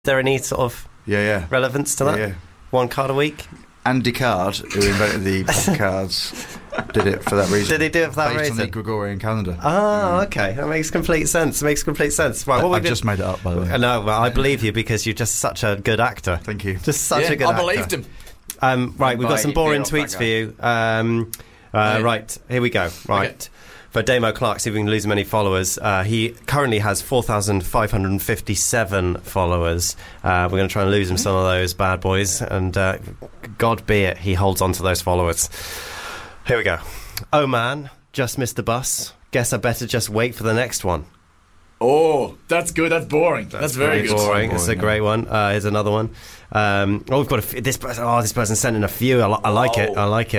there any sort of relevance to that? Yeah. One card a week? Andy Card, who invented the cards, did it for that reason. Did he do it for that Based reason? on the Gregorian calendar. Oh, okay. That makes complete sense. Right, I've just made it up, by the way. No, well, I believe you because you're just such a good actor. Thank you. Just such a good actor. I believed him. Right, we've got some boring tweets for you. Right, here we go. Right. Okay. For Damo Clark, see if we can lose him any followers. He currently has 4,557 followers. We're going to try and lose him some of those bad boys, and God be it, he holds on to those followers. Here we go. Oh man, just missed the bus. Guess I better just wait for the next one. Oh, that's good. That's boring. That's very good. Boring. It's a great one. Here's another one. We've got this person. Oh, this person sent in a few. I like it.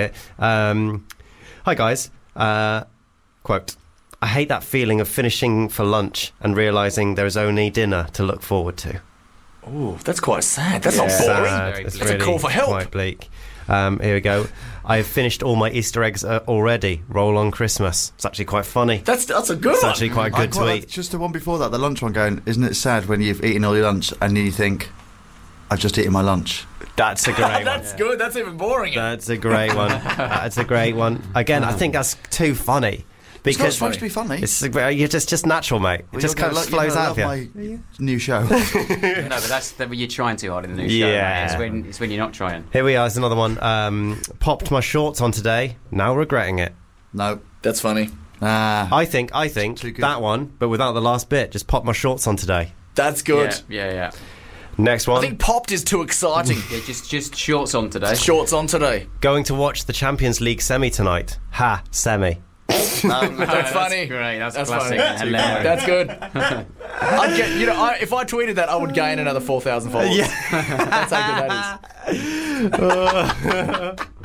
Hi guys. Quote, I hate that feeling of finishing for lunch and realising there is only dinner to look forward to. Oh, that's quite sad. That's not boring. That's really a call for help. Quite bleak. Here we go. I have finished all my Easter eggs already. Roll on Christmas. It's actually quite funny. That's a good one. It's actually quite a good tweet. Just the one before that, the lunch one going, isn't it sad when you've eaten all your lunch and you think, I've just eaten my lunch? That's a great one. That's good. That's even boring. That's a great one. That's a great one. Again, I think that's too funny. Because it's not supposed to be funny. You're just natural, mate. It just kind of flows out of you. My new show. No, but that's you're trying too hard in the new show. Yeah, it's when you're not trying. Here we are. There's another one. Popped my shorts on today. Now regretting it. No, that's funny. I think that one, but without the last bit. Just popped my shorts on today. That's good. Yeah. Next one. I think popped is too exciting. Yeah, just shorts on today. Shorts on today. Going to watch the Champions League semi tonight. Ha, semi. That's funny. That's great. That's classic. Hilarious. That's good. I'd get, if I tweeted that, I would gain another 4,000 followers. Yeah. That's how good that is.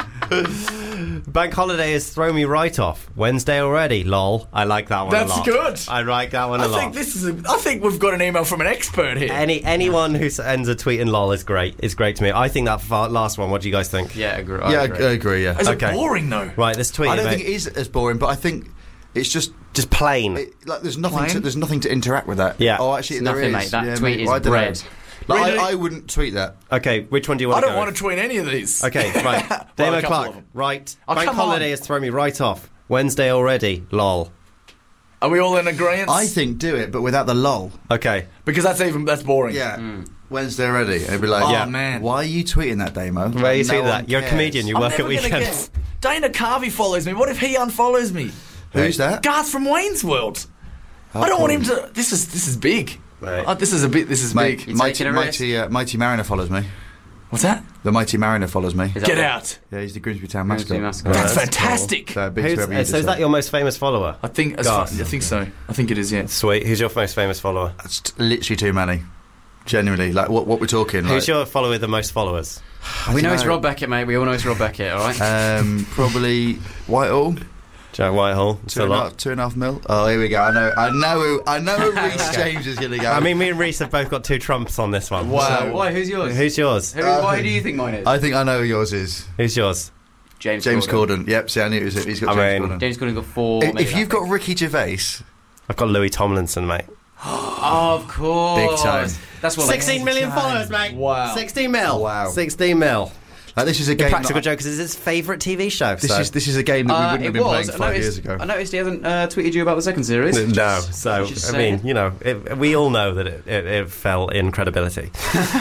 Bank holiday has thrown me right off. Wednesday already, lol. I like that one a lot. That's good. I like that one a lot. I think we've got an email from an expert here. Anyone who ends a tweet in lol is great. It's great to me. I think that last one, what do you guys think? Yeah, I agree. I agree, yeah. Is it boring, though? Right, this tweet. I don't think it is as boring, but I think it's just plain. There's nothing to interact with that. Yeah. Oh, actually, there nothing, is. mate. That tweet is bread. I wouldn't tweet that. Okay, which one do you want to go? I don't want to tweet any of these. Okay, right. Damo Clark, right. Bank holiday has thrown me right off. Wednesday already, lol. Are we all in agreement? I think do it, but without the lol. Okay. Because that's boring. Yeah. Wednesday already. It'd be like, man. Why are you tweeting that, Damo? Where you see that? You're a comedian, you work at weekends. Dana Carvey follows me. What if he unfollows me? Who's that? Garth from Wayne's World. I don't want him to... This is big. Right. This is Mate, big. Mighty Mariner follows me. What's that? The Mighty Mariner follows me. Get out. Yeah, he's the Grimsby Town mascot. That's fantastic. Cool. So is that your most famous follower? I think so. I think it is, yeah. Sweet. Who's your most famous follower? That's literally too many. Genuinely. Like, what we're talking. Who's your follower with the most followers? We know it's Rob Beckett, mate. We all know it's Rob Beckett, all right? Probably Whitehall. Jack Whitehall. 2.5 mil. Oh, here we go. I know who Reece James is going to go. I mean, me and Reece have both got two trumps on this one. Wow. So, why? Who's yours? Who's yours? Why do you think mine is? I think I know who yours is. Who's yours? James Corden. Yep, see, I knew it was it. He's got James Corden. James Corden got 4. If you've got Ricky Gervais... I've got Louis Tomlinson, mate. Of course. Big time. That's what 16 million followers, mate. Wow. 16 mil. Wow. 16 mil. This is a game. Practical Jokers is his favourite TV show. This is a game that we wouldn't have been playing 5 years ago. I noticed he hasn't tweeted you about the second series. No, so I mean, we all know that it fell in credibility.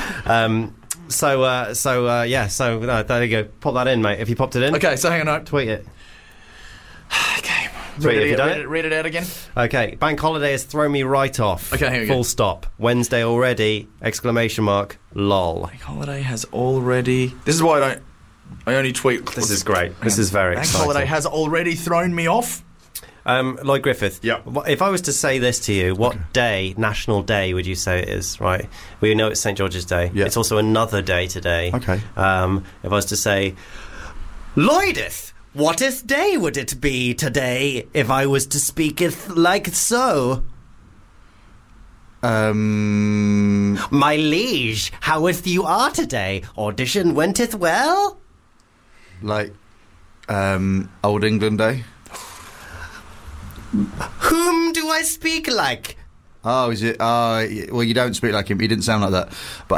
So there you go. Pop that in, mate. If you popped it in, okay. So hang on, tweet it. Okay. Read it out again. Okay. Bank holiday has thrown me right off. Okay, here we go. Full stop. Wednesday already! ! Lol. Bank holiday has already... This is why I only tweet... This is great. This is very exciting. Bank holiday has already thrown me off? Lloyd Griffith. Yeah. If I was to say this to you, what national day would you say it is, right? We know it's St. George's Day. Yeah. It's also another day today. Okay. If I was to say, Lloydith, what'eth day would it be today if I was to speaketh like so? My liege, howeth you are today? Audition wenteth well? Like, Old England Day? Whom do I speak like? Oh, is it? Well, you don't speak like him. You didn't sound like that. But